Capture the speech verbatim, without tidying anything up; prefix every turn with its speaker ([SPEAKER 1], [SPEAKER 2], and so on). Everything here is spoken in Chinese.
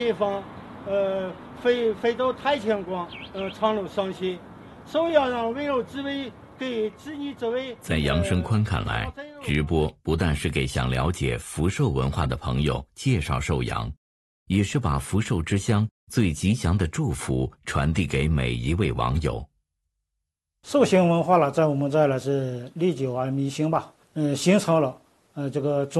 [SPEAKER 1] 地方，呃，飞飞到太清宫，呃，长路上去，所以要让温柔之位给子女作为。
[SPEAKER 2] 在杨生宽看来，直播不但是给想了解福寿文化的朋友介绍寿阳，也是把福寿之乡最吉祥的祝福传递给每一位网友。
[SPEAKER 3] 寿星文化了，在我们这儿呢是历久而弥新吧，嗯，形成了呃这个中。